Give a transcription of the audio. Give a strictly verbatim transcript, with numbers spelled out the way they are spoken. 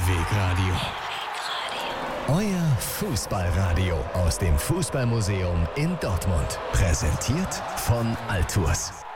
Hellwegradio. Euer Fußballradio aus dem Fußballmuseum in Dortmund. Präsentiert von Altours.